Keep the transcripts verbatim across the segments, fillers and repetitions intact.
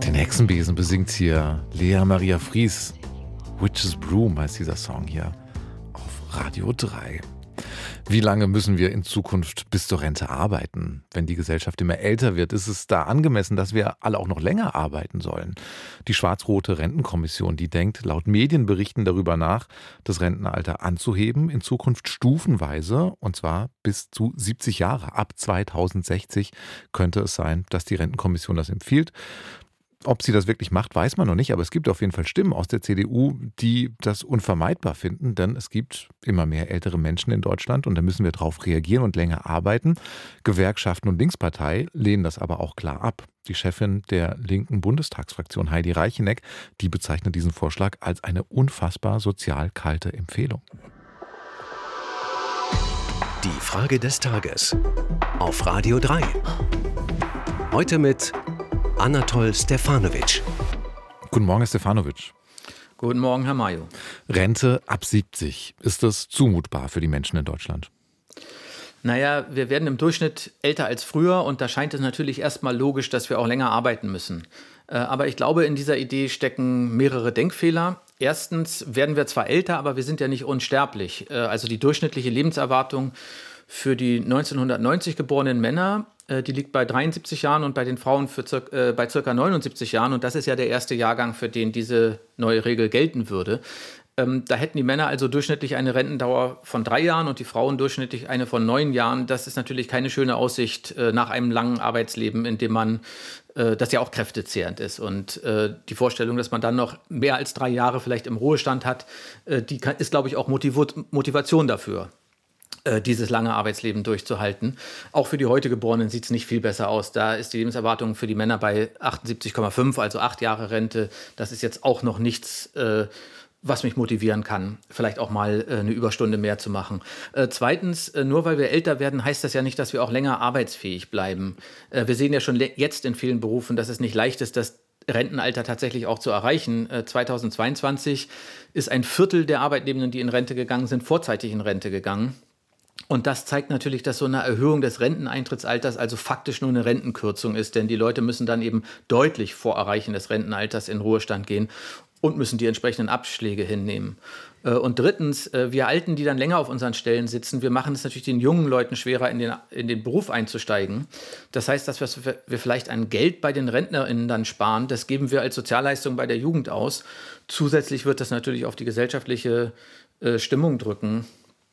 Den Hexenbesen besingt hier Lea Maria Fries. Witch's Broom heißt dieser Song hier auf Radio drei. Wie lange müssen wir in Zukunft bis zur Rente arbeiten? Wenn die Gesellschaft immer älter wird, ist es da angemessen, dass wir alle auch noch länger arbeiten sollen. Die schwarz-rote Rentenkommission, die denkt laut Medienberichten darüber nach, das Rentenalter anzuheben, in Zukunft stufenweise, und zwar bis zu siebzig Jahre. Ab zweitausendsechzig könnte es sein, dass die Rentenkommission das empfiehlt. Ob sie das wirklich macht, weiß man noch nicht, aber es gibt auf jeden Fall Stimmen aus der C D U, die das unvermeidbar finden, denn es gibt immer mehr ältere Menschen in Deutschland und da müssen wir darauf reagieren und länger arbeiten. Gewerkschaften und Linkspartei lehnen das aber auch klar ab. Die Chefin der linken Bundestagsfraktion Heidi Reicheneck, die bezeichnet diesen Vorschlag als eine unfassbar sozial kalte Empfehlung. Die Frage des Tages auf Radio drei. Heute mit Anatol Stefanovic. Guten Morgen, Herr Stefanovic. Guten Morgen, Herr Mayo. Rente ab siebzig. Ist das zumutbar für die Menschen in Deutschland? Naja, wir werden im Durchschnitt älter als früher und da scheint es natürlich erstmal logisch, dass wir auch länger arbeiten müssen. Aber ich glaube, in dieser Idee stecken mehrere Denkfehler. Erstens werden wir zwar älter, aber wir sind ja nicht unsterblich. Also die durchschnittliche Lebenserwartung für die neunzehnhundertneunzig geborenen Männer, die liegt bei dreiundsiebzig Jahren und bei den Frauen für circa, äh, bei ca. neunundsiebzig Jahren. Und das ist ja der erste Jahrgang, für den diese neue Regel gelten würde. Ähm, da hätten die Männer also durchschnittlich eine Rentendauer von drei Jahren und die Frauen durchschnittlich eine von neun Jahren. Das ist natürlich keine schöne Aussicht äh, nach einem langen Arbeitsleben, in dem man, äh, das ja auch kräftezehrend ist. Und äh, die Vorstellung, dass man dann noch mehr als drei Jahre vielleicht im Ruhestand hat, äh, die kann, ist, glaube ich, auch Motiv- Motivation dafür, dieses lange Arbeitsleben durchzuhalten. Auch für die heute Geborenen sieht es nicht viel besser aus. Da ist die Lebenserwartung für die Männer bei achtundsiebzig Komma fünf, also acht Jahre Rente. Das ist jetzt auch noch nichts, äh, was mich motivieren kann, vielleicht auch mal äh, eine Überstunde mehr zu machen. Äh, zweitens, äh, nur weil wir älter werden, heißt das ja nicht, dass wir auch länger arbeitsfähig bleiben. Äh, wir sehen ja schon le- jetzt in vielen Berufen, dass es nicht leicht ist, das Rentenalter tatsächlich auch zu erreichen. Äh, zweitausendzweiundzwanzig ist ein Viertel der Arbeitnehmenden, die in Rente gegangen sind, vorzeitig in Rente gegangen. Und das zeigt natürlich, dass so eine Erhöhung des Renteneintrittsalters also faktisch nur eine Rentenkürzung ist, denn die Leute müssen dann eben deutlich vor Erreichen des Rentenalters in Ruhestand gehen und müssen die entsprechenden Abschläge hinnehmen. Und drittens, wir Alten, die dann länger auf unseren Stellen sitzen, wir machen es natürlich den jungen Leuten schwerer, in den, in den Beruf einzusteigen. Das heißt, dass wir vielleicht an Geld bei den RentnerInnen dann sparen, das geben wir als Sozialleistung bei der Jugend aus. Zusätzlich wird das natürlich auf die gesellschaftliche äh, Stimmung drücken,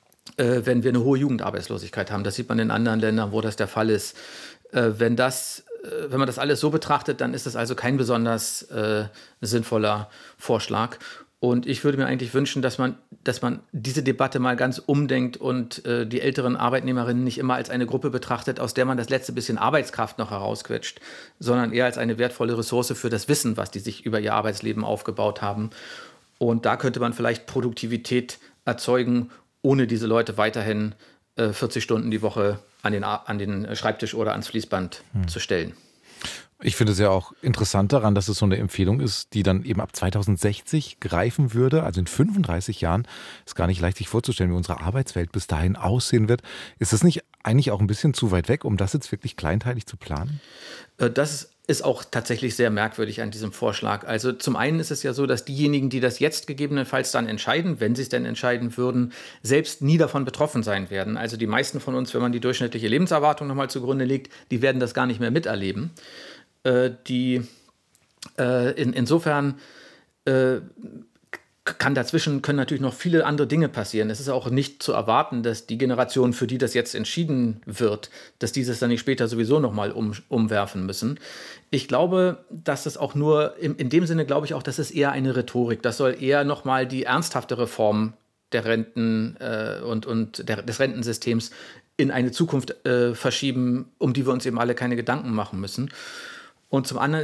wenn wir eine hohe Jugendarbeitslosigkeit haben. Das sieht man in anderen Ländern, wo das der Fall ist. Wenn, das, wenn man das alles so betrachtet, dann ist das also kein besonders äh, sinnvoller Vorschlag. Und ich würde mir eigentlich wünschen, dass man, dass man diese Debatte mal ganz umdenkt und äh, die älteren Arbeitnehmerinnen nicht immer als eine Gruppe betrachtet, aus der man das letzte bisschen Arbeitskraft noch herausquetscht, sondern eher als eine wertvolle Ressource für das Wissen, was die sich über ihr Arbeitsleben aufgebaut haben. Und da könnte man vielleicht Produktivität erzeugen, ohne diese Leute weiterhin äh, vierzig Stunden die Woche an den, an den Schreibtisch oder ans Fließband hm. zu stellen. Ich finde es ja auch interessant daran, dass es so eine Empfehlung ist, die dann eben ab zweitausendsechzig greifen würde. Also in fünfunddreißig Jahren ist gar nicht leicht sich vorzustellen, wie unsere Arbeitswelt bis dahin aussehen wird. Ist das nicht eigentlich auch ein bisschen zu weit weg, um das jetzt wirklich kleinteilig zu planen? Äh, das ist auch tatsächlich sehr merkwürdig an diesem Vorschlag. Also zum einen ist es ja so, dass diejenigen, die das jetzt gegebenenfalls dann entscheiden, wenn sie es denn entscheiden würden, selbst nie davon betroffen sein werden. Also die meisten von uns, wenn man die durchschnittliche Lebenserwartung nochmal zugrunde legt, die werden das gar nicht mehr miterleben. Äh, die, äh, in, insofern äh, kann dazwischen können natürlich noch viele andere Dinge passieren. Es ist auch nicht zu erwarten, dass die Generation, für die das jetzt entschieden wird, dass dieses dann nicht später sowieso nochmal um, umwerfen müssen. Ich glaube, dass das auch nur, in, in dem Sinne glaube ich auch, das ist eher eine Rhetorik. Das soll eher nochmal die ernsthaftere Form der Renten äh, und, und der, des Rentensystems in eine Zukunft äh, verschieben, um die wir uns eben alle keine Gedanken machen müssen. Und zum anderen